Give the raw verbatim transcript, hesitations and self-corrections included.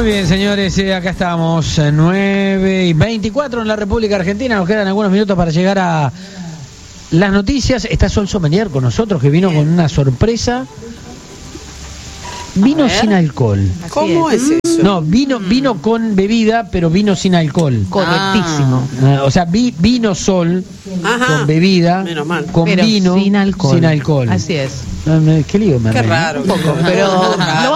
bien, señores, eh, acá estamos, eh, nueve y veinticuatro en la República Argentina. Nos quedan algunos minutos para llegar a las noticias. Está Sol Sommelier con nosotros, que vino bien. Con una sorpresa. Vino sin alcohol. ¿Cómo es eso? No, vino, vino con bebida, pero vino sin alcohol. Correctísimo. Ah, o sea, vi, vino Sol. Ajá. Con bebida, menos mal. con pero vino sin alcohol. sin alcohol. Así es. Qué lío me Qué reí. raro. Un poco, pero